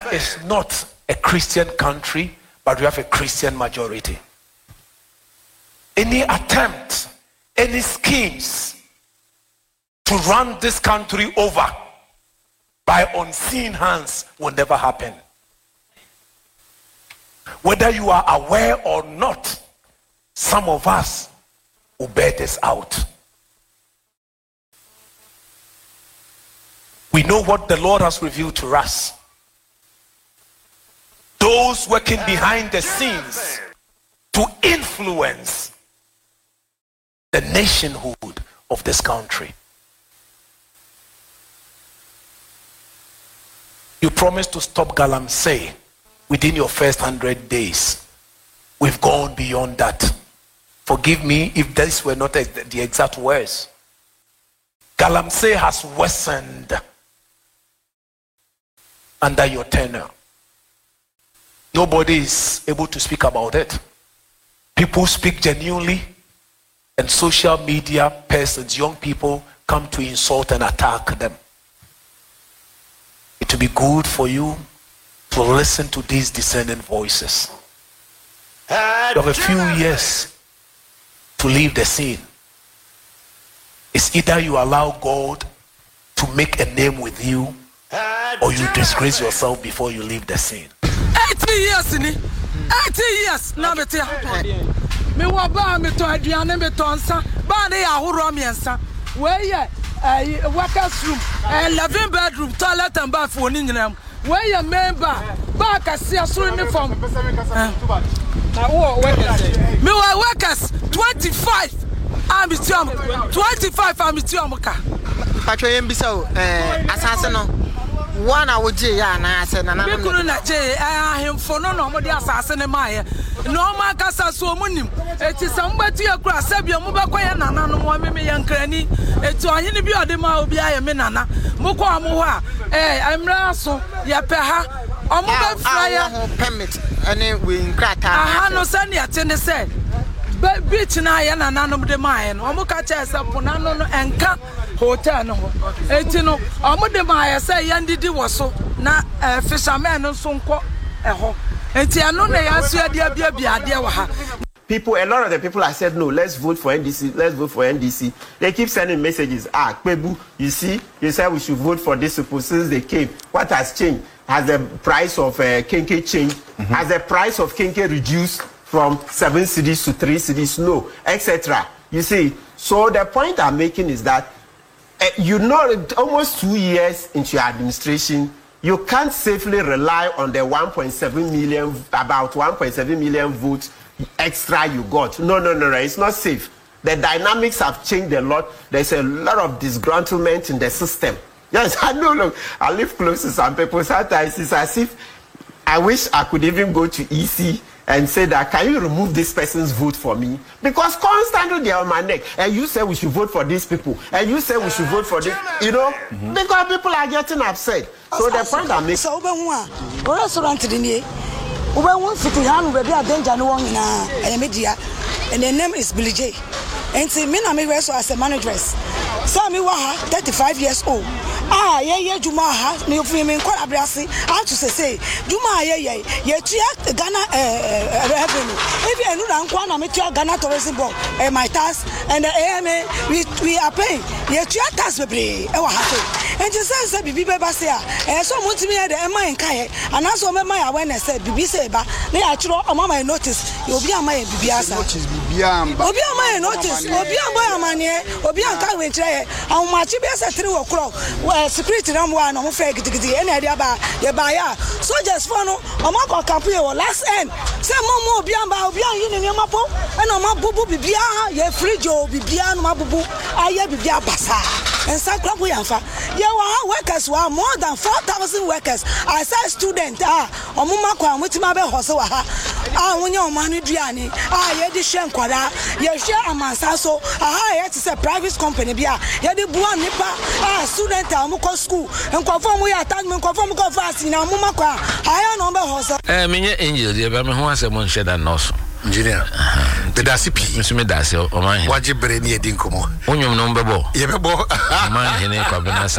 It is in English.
is not a Christian country, but we have a Christian majority. Any attempt, any schemes to run this country over by unseen hands will never happen. Whether you are aware or not, some of us will bear this out. We know what the Lord has revealed to us. Those working behind the scenes to influence the nationhood of this country. You promised to stop Galamsey within your first 100 days. We've gone beyond that. Forgive me if these were not the exact words. Galamsey has worsened under your tenure. Nobody is able to speak about it. People speak genuinely, and social media persons, young people, come to insult and attack them. It will be good for you to listen to these discerning voices. You have a few years to leave the scene. It's either you allow God to make a name with you, or you disgrace yourself before you leave the scene. 80 years in 80 years now me wa ba me to aduane me to nsa ba na ya horo me nsa we ye workers room 11 bedroom toilet and bath for ni nyinam we ye member ba ka sia so uniform na wo workers me wa workers 25 am 25 am ka patro yem bisa asase no one I would say, and I said, and I'm going to say, I am for no more the assassin in my no man casa so monim. It is somebody across Sabia Mubaquay and no more me and cranny. It's on any be the Maubia Menana. Mukwa Mua, I'm Rasso, Yapeha, or mobile flyer permit, and we in Crata. I have no Sunday at Tennessee. But beach and I and none of the mine, or Mucacha Ponano and Camp. Hotel no etino amode ma say yandidi woso na fishermen nso nko eho enti ano na yaso ade bia ade wa ha. People, a lot of the people have said no, let's vote for NDC, let's vote for NDC. They keep sending messages. Kwebu, you see, you said we should vote for this people since they came. What has changed? Has the price of Kenke changed? Has the price of Kenke reduced from 7 cities to 3 cities? No, etc. You see, so the point I'm making is that you know, almost 2 years into your administration, you can't safely rely on the 1.7 million, about 1.7 million votes extra you got. No, it's not safe. The dynamics have changed a lot. There's a lot of disgruntlement in the system. Yes, I know, look, I live close to some people. Sometimes it's as if I wish I could even go to EC and say that, can you remove this person's vote for me? Because constantly they are on my neck. And you say we should vote for these people. And you say we should vote for this. You know? Because people are getting upset. So the point I'm making. So, restaurant in here. We want to be a danger no one in a media. And the name is Billy J. And see, me as a manageress. So, me 35 years old. Juma ha me ofimi kwa abrasi how to say Juma ye tia Ghana revenue if you know nkwa na me tia Ghana tourism board my tax and the AMA we are paying ye tia tax bebre e wa ha and just say bibi beba say so muntimi e de man kai and so me my awareness say bibi say ba na ya chiro o mama notice obi ama ye bibi asa obi ama ye notice obi amba amane obi anka we kire am machi be say 3 o'clock security ram one no fake gidigidi ene ade aba ye ba ya soldiers for no o ma ko camp here last end say mo obi amba obi an yi ne mapo ena o ma bubu bibia ye fridge o bibia no ma bubu aye bibia basa ensa kra ya fa ye wa workers wa more than 4,000 workers I say student o mo ma kwa mutima be hose wa ha wonya o ma no duane ye di hwe nkwara ye hwe amansa so ye ti say private company bia ye di bua nipa student a school and conform we attachment conform go fast na mo makwa aya no be hoso menye angel ye ba me ho asem nhwe da nurse engineer the dasipi nso me dase o man waje bre ni edi nkomo onyum no mbebo ye bebo man hene kwa benasa